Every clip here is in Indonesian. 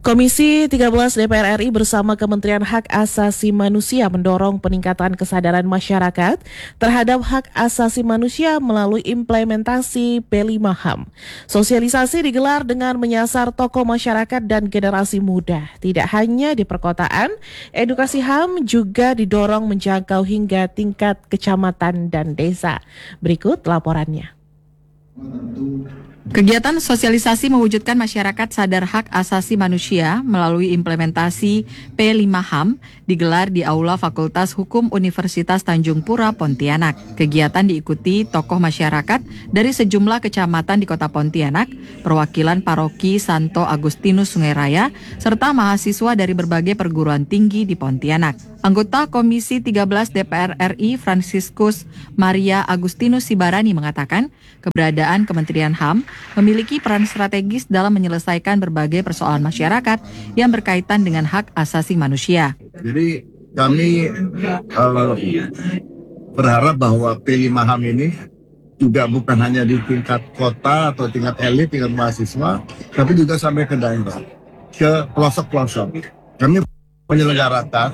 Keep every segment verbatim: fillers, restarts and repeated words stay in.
Komisi tiga belas D P R R I bersama Kementerian Hak Asasi Manusia mendorong peningkatan kesadaran masyarakat terhadap hak asasi manusia melalui implementasi P lima H A M. Sosialisasi digelar dengan menyasar tokoh masyarakat dan generasi muda. Tidak hanya di perkotaan, edukasi H A M juga didorong menjangkau hingga tingkat kecamatan dan desa. Berikut laporannya. Kegiatan sosialisasi mewujudkan masyarakat sadar hak asasi manusia melalui implementasi P lima H A M digelar di Aula Fakultas Hukum Universitas Tanjung Pura, Pontianak. Kegiatan diikuti tokoh masyarakat dari sejumlah kecamatan di Kota Pontianak, perwakilan paroki Santo Agustinus Sungai Raya, serta mahasiswa dari berbagai perguruan tinggi di Pontianak. Anggota Komisi tiga belas D P R R I Franciscus Maria Agustinus Sibarani mengatakan keberadaan Kementerian H A M memiliki peran strategis dalam menyelesaikan berbagai persoalan masyarakat yang berkaitan dengan hak asasi manusia. Jadi kami uh, berharap bahwa P lima H A M ini juga bukan hanya di tingkat kota atau tingkat elit, tingkat mahasiswa, tapi juga sampai ke daerah, ke pelosok-pelosok. Kami menyelenggarakan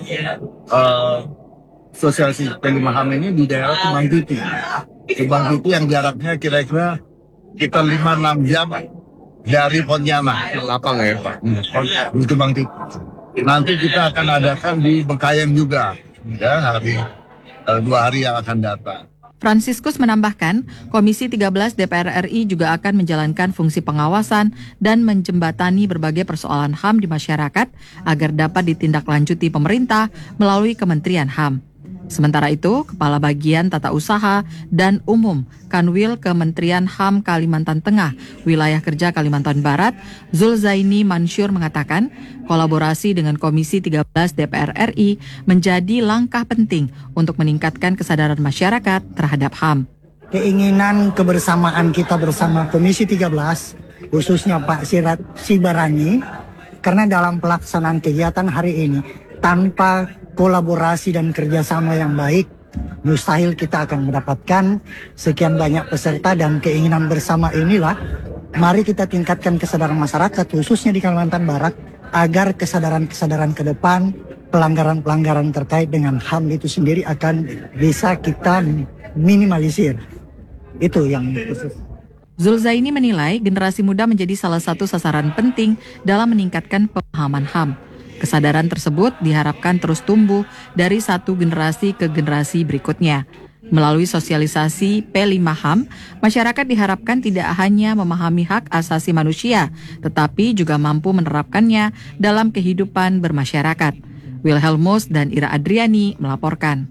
uh, sosialisasi P lima H A M ini di daerah Kembang Titi. Kembang Titi yang jaraknya kira-kira kita lima enam jam dari Pontianak. Lapang ya Pak? Hmm. Di Kembang Titi. Nanti kita akan adakan di Bengkayang juga, ya, hari uh, dua hari yang akan datang. Franciscus menambahkan, Komisi tiga belas D P R R I juga akan menjalankan fungsi pengawasan dan menjembatani berbagai persoalan H A M di masyarakat agar dapat ditindaklanjuti pemerintah melalui Kementerian H A M. Sementara itu, Kepala Bagian Tata Usaha dan Umum Kanwil Kementerian H A M Kalimantan Tengah, Wilayah Kerja Kalimantan Barat, Zulzaini Mansyur mengatakan, kolaborasi dengan Komisi tiga belas D P R R I menjadi langkah penting untuk meningkatkan kesadaran masyarakat terhadap H A M. Keinginan kebersamaan kita bersama Komisi tiga belas, khususnya Pak Sirat Sibarani, karena dalam pelaksanaan kegiatan hari ini, tanpa kolaborasi dan kerjasama yang baik, mustahil kita akan mendapatkan sekian banyak peserta, dan keinginan bersama inilah, mari kita tingkatkan kesadaran masyarakat, khususnya di Kalimantan Barat, agar kesadaran-kesadaran ke depan, pelanggaran-pelanggaran terkait dengan H A M itu sendiri akan bisa kita minimalisir. Itu yang khusus. Zulzaini menilai generasi muda menjadi salah satu sasaran penting dalam meningkatkan pemahaman H A M. Kesadaran tersebut diharapkan terus tumbuh dari satu generasi ke generasi berikutnya. Melalui sosialisasi P lima H A M, masyarakat diharapkan tidak hanya memahami hak asasi manusia, tetapi juga mampu menerapkannya dalam kehidupan bermasyarakat. Wilhelmus dan Ira Adriani melaporkan.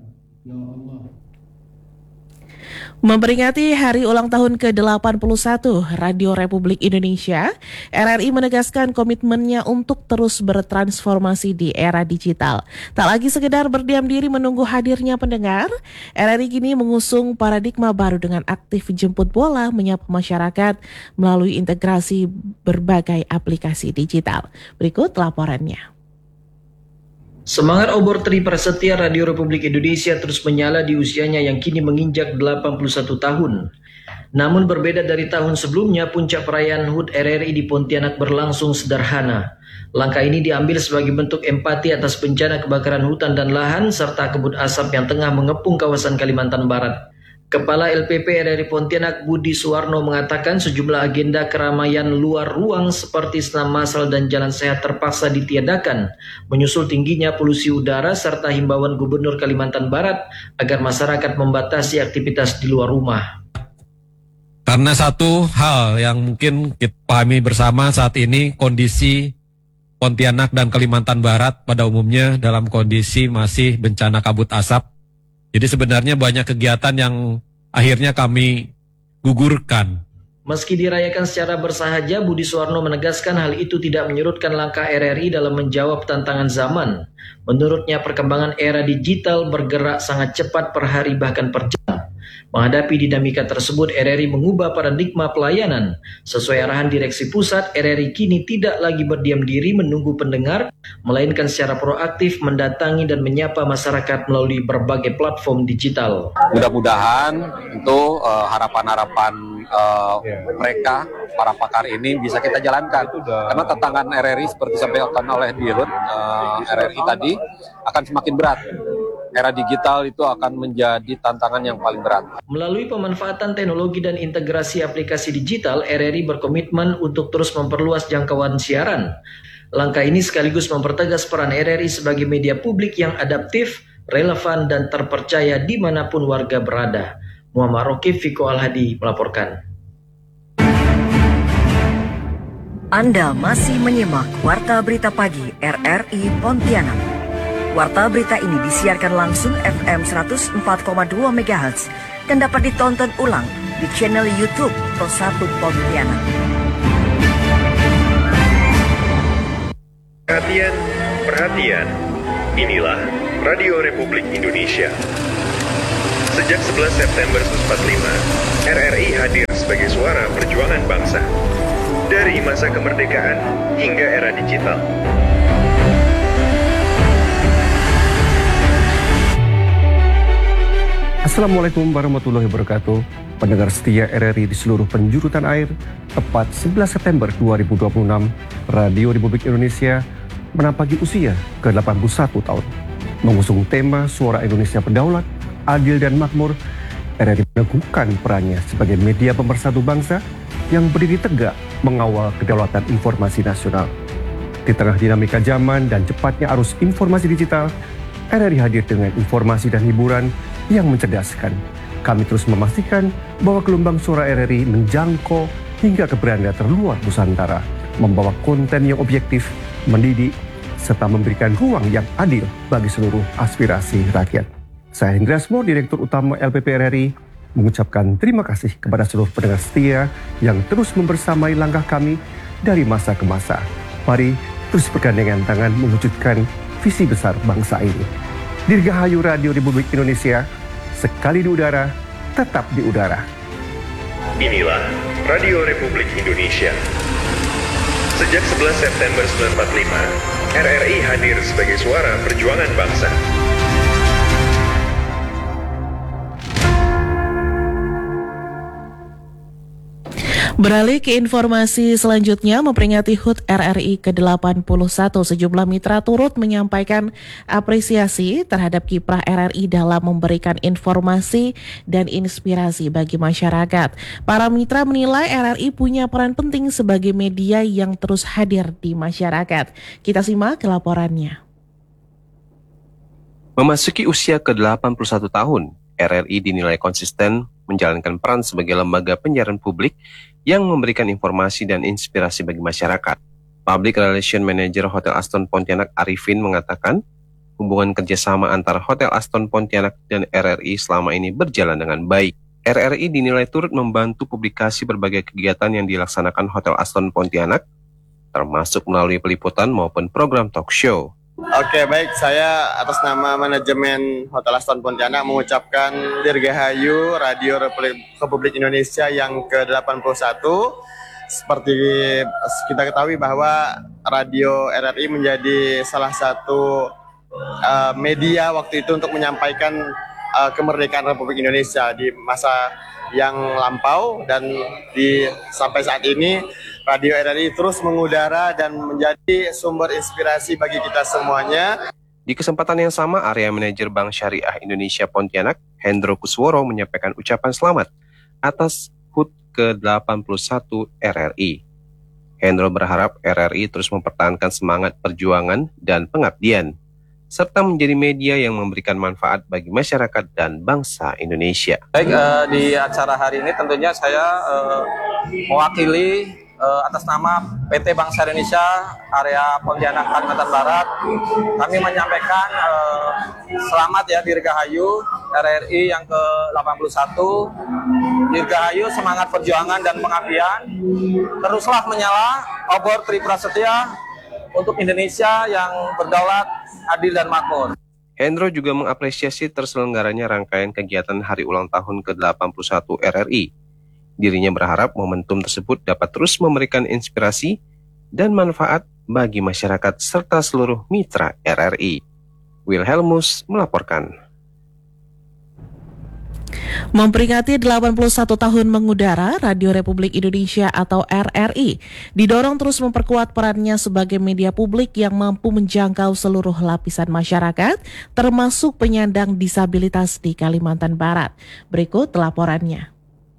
Memperingati hari ulang tahun ke delapan puluh satu Radio Republik Indonesia, R R I menegaskan komitmennya untuk terus bertransformasi di era digital. Tak lagi sekedar berdiam diri menunggu hadirnya pendengar, R R I kini mengusung paradigma baru dengan aktif jemput bola menyapa masyarakat melalui integrasi berbagai aplikasi digital. Berikut laporannya. Semangat obor tri prasetya Radio Republik Indonesia terus menyala di usianya yang kini menginjak delapan puluh satu tahun. Namun berbeda dari tahun sebelumnya, puncak perayaan H U T R R I di Pontianak berlangsung sederhana. Langkah ini diambil sebagai bentuk empati atas bencana kebakaran hutan dan lahan serta kabut asap yang tengah mengepung kawasan Kalimantan Barat. Kepala L P P R R I Pontianak Budi Suwarno mengatakan sejumlah agenda keramaian luar ruang seperti senam massal dan jalan sehat terpaksa ditiadakan, menyusul tingginya polusi udara serta himbauan Gubernur Kalimantan Barat agar masyarakat membatasi aktivitas di luar rumah. Karena satu hal yang mungkin kita pahami bersama saat ini, kondisi Pontianak dan Kalimantan Barat pada umumnya dalam kondisi masih bencana kabut asap. Jadi sebenarnya banyak kegiatan yang akhirnya kami gugurkan. Meski dirayakan secara bersahaja, Budi Suwarno menegaskan hal itu tidak menyurutkan langkah R R I dalam menjawab tantangan zaman. Menurutnya perkembangan era digital bergerak sangat cepat per hari bahkan per jam. Menghadapi dinamika tersebut, R R I mengubah paradigma pelayanan. Sesuai arahan Direksi Pusat, R R I kini tidak lagi berdiam diri menunggu pendengar, melainkan secara proaktif mendatangi dan menyapa masyarakat melalui berbagai platform digital. Mudah-mudahan itu uh, harapan-harapan uh, mereka, para pakar ini bisa kita jalankan. Karena tantangan R R I seperti disampaikan oleh Dirut uh, R R I tadi akan semakin berat. Era digital itu akan menjadi tantangan yang paling berat. Melalui pemanfaatan teknologi dan integrasi aplikasi digital, R R I berkomitmen untuk terus memperluas jangkauan siaran. Langkah ini sekaligus mempertegas peran R R I sebagai media publik yang adaptif, relevan, dan terpercaya dimanapun warga berada. Muhammad Rokib, Viko Al-Hadi melaporkan. Anda masih menyimak Warta Berita Pagi R R I Pontianak. Warta berita ini disiarkan langsung F M seratus empat koma dua megahertz dan dapat ditonton ulang di channel YouTube Pro satu Pontianak. Perhatian, perhatian. Inilah Radio Republik Indonesia. Sejak sebelas September seribu sembilan ratus empat puluh lima, R R I hadir sebagai suara perjuangan bangsa. Dari masa kemerdekaan hingga era digital. Assalamualaikum warahmatullahi wabarakatuh. Pendengar setia R R I di seluruh penjuru tanah air, tepat sebelas September dua ribu dua puluh enam, Radio Republik Indonesia menapaki usia ke delapan puluh satu tahun. Mengusung tema Suara Indonesia Berdaulat, Adil dan Makmur, R R I meneguhkan perannya sebagai media pemersatu bangsa yang berdiri tegak mengawal kedaulatan informasi nasional. Di tengah dinamika zaman dan cepatnya arus informasi digital, R R I hadir dengan informasi dan hiburan yang mencerdaskan. Kami terus memastikan bahwa gelombang suara R R I menjangkau hingga ke beranda terluar Nusantara, membawa konten yang objektif, mendidik, serta memberikan ruang yang adil bagi seluruh aspirasi rakyat. Saya Hendra Asmo, Direktur Utama L P P R R I, mengucapkan terima kasih kepada seluruh pendengar setia yang terus membersamai langkah kami dari masa ke masa. Mari terus bergandengan tangan mewujudkan visi besar bangsa ini. Dirgahayu Radio Republik Indonesia, sekali di udara, tetap di udara. Inilah Radio Republik Indonesia. Sejak sebelas September seribu sembilan ratus empat puluh lima, R R I hadir sebagai suara perjuangan bangsa. Beralih ke informasi selanjutnya, memperingati H U T R R I ke delapan puluh satu, sejumlah mitra turut menyampaikan apresiasi terhadap kiprah R R I dalam memberikan informasi dan inspirasi bagi masyarakat. Para mitra menilai R R I punya peran penting sebagai media yang terus hadir di masyarakat. Kita simak laporannya. Memasuki usia ke delapan puluh satu tahun, R R I dinilai konsisten menjalankan peran sebagai lembaga penyiaran publik yang memberikan informasi dan inspirasi bagi masyarakat. Public Relation Manager Hotel Aston Pontianak Arifin mengatakan, hubungan kerjasama antara Hotel Aston Pontianak dan R R I selama ini berjalan dengan baik. R R I dinilai turut membantu publikasi berbagai kegiatan yang dilaksanakan Hotel Aston Pontianak, termasuk melalui peliputan maupun program talk show. Oke, baik. Saya atas nama manajemen Hotel Aston Pontianak mengucapkan Dirgahayu Radio Republik Indonesia yang ke delapan puluh satu. Seperti kita ketahui bahwa Radio R R I menjadi salah satu uh, media waktu itu untuk menyampaikan uh, kemerdekaan Republik Indonesia di masa yang lampau, dan di sampai saat ini Radio R R I terus mengudara dan menjadi sumber inspirasi bagi kita semuanya. Di kesempatan yang sama, Area Manajer Bank Syariah Indonesia Pontianak, Hendro Kusworo, menyampaikan ucapan selamat atas H U T ke delapan puluh satu R R I. Hendro berharap R R I terus mempertahankan semangat perjuangan dan pengabdian, serta menjadi media yang memberikan manfaat bagi masyarakat dan bangsa Indonesia. Baik, uh, di acara hari ini tentunya saya uh, mewakili uh, atas nama P T Bank Syariah Indonesia area Pontianak Kalimantan Barat. Kami menyampaikan uh, selamat ya Dirgahayu R R I yang ke delapan puluh satu. Dirgahayu semangat perjuangan dan pengabdian. Teruslah menyala obor Tri Prasetya untuk Indonesia yang berdaulat, adil dan makmur. Hendro juga mengapresiasi terselenggaranya rangkaian kegiatan hari ulang tahun ke delapan puluh satu R R I. Dirinya berharap momentum tersebut dapat terus memberikan inspirasi dan manfaat bagi masyarakat serta seluruh mitra R R I. Wilhelmus melaporkan. Memperingati delapan puluh satu tahun mengudara, Radio Republik Indonesia atau R R I didorong terus memperkuat perannya sebagai media publik yang mampu menjangkau seluruh lapisan masyarakat, termasuk penyandang disabilitas di Kalimantan Barat. Berikut laporannya.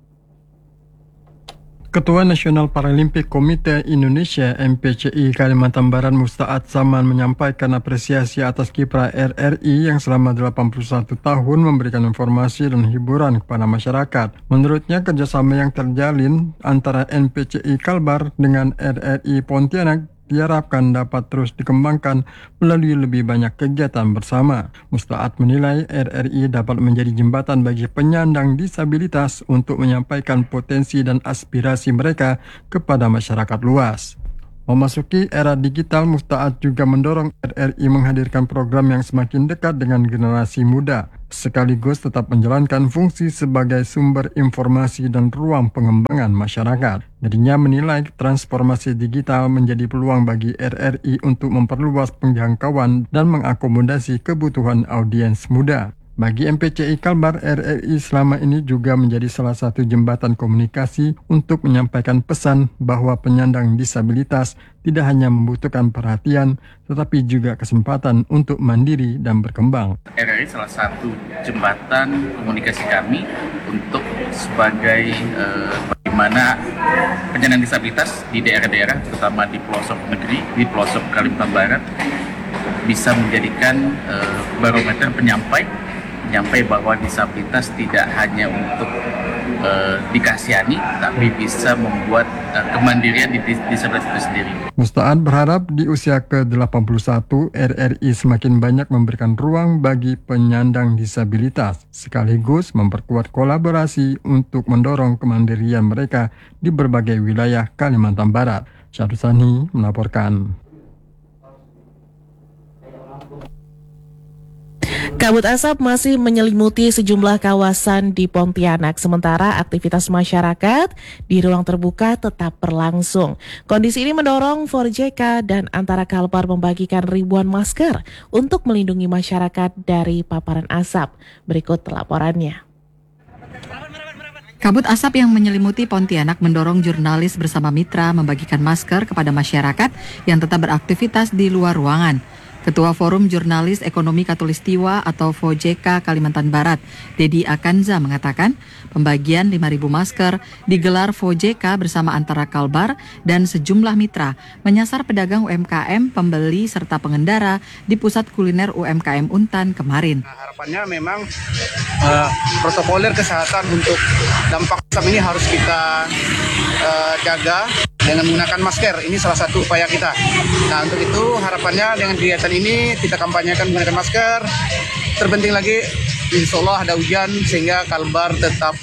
Ketua Nasional Paralimpik Komite Indonesia M P C I Kalimantan Barat Musta'ad Zaman menyampaikan apresiasi atas kiprah R R I yang selama delapan puluh satu tahun memberikan informasi dan hiburan kepada masyarakat. Menurutnya, kerjasama yang terjalin antara N P C I Kalbar dengan R R I Pontianak diharapkan dapat terus dikembangkan melalui lebih banyak kegiatan bersama. Musta'ad menilai R R I dapat menjadi jembatan bagi penyandang disabilitas untuk menyampaikan potensi dan aspirasi mereka kepada masyarakat luas. Memasuki era digital, Musta'ad juga mendorong R R I menghadirkan program yang semakin dekat dengan generasi muda, sekaligus tetap menjalankan fungsi sebagai sumber informasi dan ruang pengembangan masyarakat. Dirinya menilai transformasi digital menjadi peluang bagi R R I untuk memperluas penjangkauan dan mengakomodasi kebutuhan audiens muda. Bagi M P C I Kalbar, R R I selama ini juga menjadi salah satu jembatan komunikasi untuk menyampaikan pesan bahwa penyandang disabilitas tidak hanya membutuhkan perhatian, tetapi juga kesempatan untuk mandiri dan berkembang. R R I salah satu jembatan komunikasi kami untuk sebagai eh, bagaimana penyandang disabilitas di daerah-daerah, terutama di pelosok negeri, di pelosok Kalimantan Barat, bisa menjadikan eh, barometer penyampai Nyampai bahwa disabilitas tidak hanya untuk uh, dikasihani, tapi bisa membuat uh, kemandirian di disabilitas itu sendiri. Musta'ad berharap di usia ke delapan puluh satu, R R I semakin banyak memberikan ruang bagi penyandang disabilitas, sekaligus memperkuat kolaborasi untuk mendorong kemandirian mereka di berbagai wilayah Kalimantan Barat. Syahdu Sani melaporkan. Kabut asap masih menyelimuti sejumlah kawasan di Pontianak, sementara aktivitas masyarakat di ruang terbuka tetap berlangsung. Kondisi ini mendorong empat J K dan Antara Kalbar membagikan ribuan masker untuk melindungi masyarakat dari paparan asap. Berikut laporannya. Kabut asap yang menyelimuti Pontianak mendorong jurnalis bersama mitra membagikan masker kepada masyarakat yang tetap beraktivitas di luar ruangan. Ketua Forum Jurnalis Ekonomi Katulistiwa atau F O J K Kalimantan Barat, Dedi Akanza mengatakan pembagian lima ribu masker digelar F O J K bersama Antara Kalbar dan sejumlah mitra menyasar pedagang U M K M, pembeli serta pengendara di Pusat Kuliner U M K M Untan kemarin. Nah, harapannya memang uh, protokoler kesehatan untuk dampak asap ini harus kita uh, jaga dengan menggunakan masker. Ini salah satu upaya kita. Nah, untuk itu harapannya dengan kegiatan ini kita kampanyekan menggunakan masker. Terpenting lagi, insya Allah ada hujan sehingga Kalbar tetap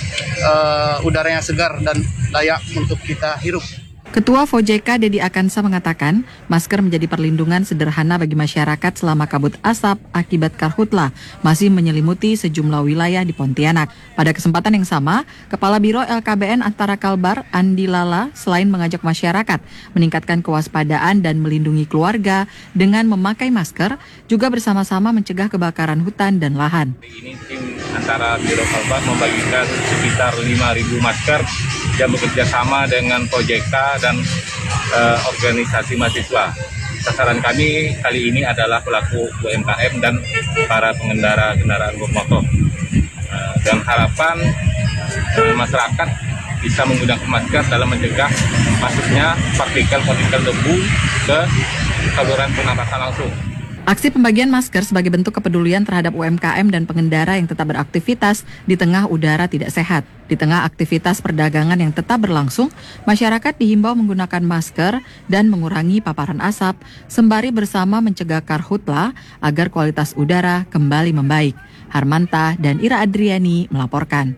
uh, udaranya segar dan layak untuk kita hirup. Ketua F O J K Dedi Akansa mengatakan masker menjadi perlindungan sederhana bagi masyarakat selama kabut asap akibat karhutla masih menyelimuti sejumlah wilayah di Pontianak. Pada kesempatan yang sama, Kepala Biro L K B N Antara Kalbar Andi Lala selain mengajak masyarakat meningkatkan kewaspadaan dan melindungi keluarga dengan memakai masker, juga bersama-sama mencegah kebakaran hutan dan lahan. Ini tim Antara Biro Kalbar membagikan sekitar lima ribu masker yang bekerja sama dengan F O J K dan uh, organisasi mahasiswa. Sasaran kami kali ini adalah pelaku U M K M dan para pengendara kendaraan bermotor. Uh, dan harapan uh, masyarakat bisa menggunakan masker dalam mencegah masuknya partikel-partikel debu ke saluran pernapasan langsung. Aksi pembagian masker sebagai bentuk kepedulian terhadap U M K M dan pengendara yang tetap beraktivitas di tengah udara tidak sehat. Di tengah aktivitas perdagangan yang tetap berlangsung, masyarakat dihimbau menggunakan masker dan mengurangi paparan asap, sembari bersama mencegah karhutla agar kualitas udara kembali membaik. Harmanta dan Ira Adriani melaporkan.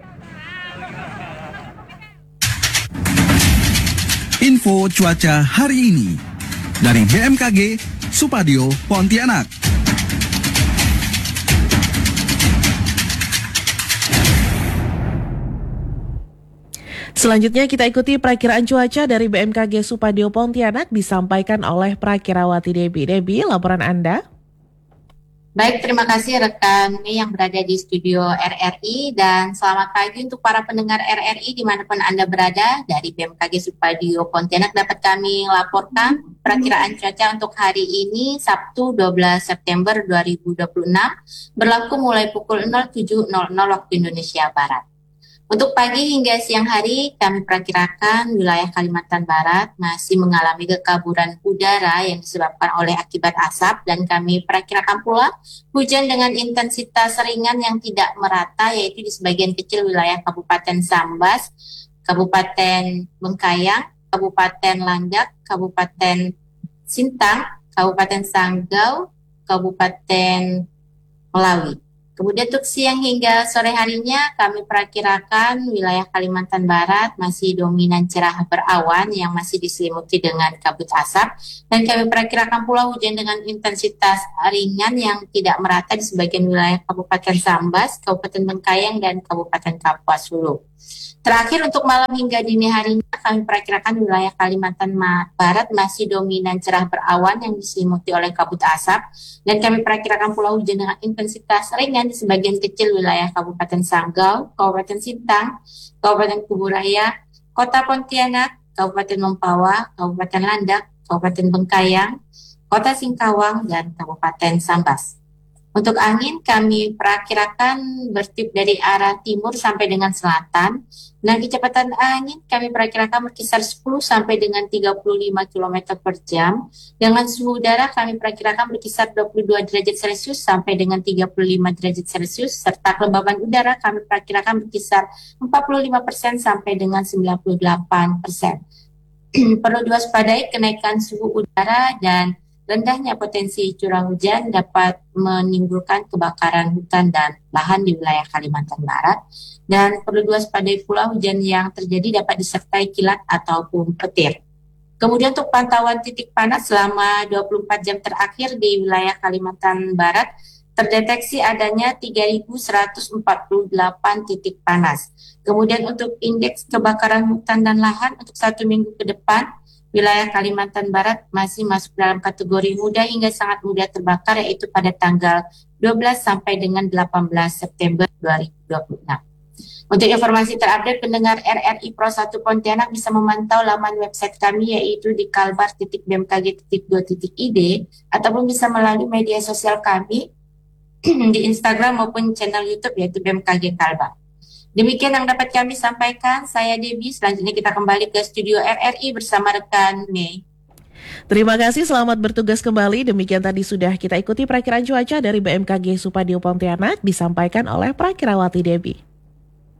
Info cuaca hari ini dari B M K G Supadio Pontianak. Selanjutnya kita ikuti perakiraan cuaca dari B M K G Supadio Pontianak disampaikan oleh Prakirawati Debi. Debi, laporan Anda. Baik, terima kasih rekan Mei yang berada di studio R R I dan selamat pagi untuk para pendengar R R I dimanapun Anda berada. Dari B M K G Supadio Pontianak dapat kami laporkan perakiraan cuaca untuk hari ini Sabtu dua belas September dua ribu dua puluh enam berlaku mulai pukul nol tujuh nol nol waktu Indonesia Barat. Untuk pagi hingga siang hari, kami perkirakan wilayah Kalimantan Barat masih mengalami kekaburan udara yang disebabkan oleh akibat asap dan kami perkirakan pula hujan dengan intensitas ringan yang tidak merata yaitu di sebagian kecil wilayah Kabupaten Sambas, Kabupaten Bengkayang, Kabupaten Landak, Kabupaten Sintang, Kabupaten Sanggau, Kabupaten Melawi. Kemudian untuk siang hingga sore harinya kami perkirakan wilayah Kalimantan Barat masih dominan cerah berawan yang masih diselimuti dengan kabut asap dan kami perkirakan pula hujan dengan intensitas ringan yang tidak merata di sebagian wilayah Kabupaten Sambas, Kabupaten Bengkayang dan Kabupaten Kapuas Hulu. Terakhir untuk malam hingga dini harinya kami perkirakan wilayah Kalimantan Barat masih dominan cerah berawan yang diselimuti oleh kabut asap dan kami perkirakan pula hujan dengan intensitas ringan di sebagian kecil wilayah Kabupaten Sanggau, Kabupaten Sintang, Kabupaten Kuburaya, Kota Pontianak, Kabupaten Mempawah, Kabupaten Landak, Kabupaten Bengkayang, Kota Singkawang dan Kabupaten Sambas. Untuk angin kami perkirakan bertiup dari arah timur sampai dengan selatan dan kecepatan angin kami perkirakan berkisar sepuluh sampai dengan tiga puluh lima kilometer per jam. Dengan suhu udara kami perkirakan berkisar dua puluh dua derajat Celcius sampai dengan tiga puluh lima derajat Celcius serta kelembaban udara kami perkirakan berkisar empat puluh lima persen sampai dengan sembilan puluh delapan persen. Perlu diwaspadai kenaikan suhu udara dan rendahnya potensi curah hujan dapat menimbulkan kebakaran hutan dan lahan di wilayah Kalimantan Barat dan perlu diwaspadai pula hujan yang terjadi dapat disertai kilat ataupun petir. Kemudian untuk pantauan titik panas selama dua puluh empat jam terakhir di wilayah Kalimantan Barat terdeteksi adanya tiga ribu seratus empat puluh delapan titik panas. Kemudian untuk indeks kebakaran hutan dan lahan untuk satu minggu ke depan wilayah Kalimantan Barat masih masuk dalam kategori mudah hingga sangat mudah terbakar yaitu pada tanggal dua belas sampai dengan delapan belas September dua ribu dua puluh enam. Untuk informasi terupdate pendengar R R I Pro satu Pontianak bisa memantau laman website kami yaitu di kalbar titik b m k g titik go titik i d ataupun bisa melalui media sosial kami di Instagram maupun channel YouTube yaitu B M K G Kalbar. Demikian yang dapat kami sampaikan, saya Debbie. Selanjutnya kita kembali ke studio R R I bersama rekan Mei. Terima kasih, selamat bertugas kembali. Demikian tadi sudah kita ikuti perakiraan cuaca dari B M K G Supadio Pontianak disampaikan oleh Prakirawati Debbie.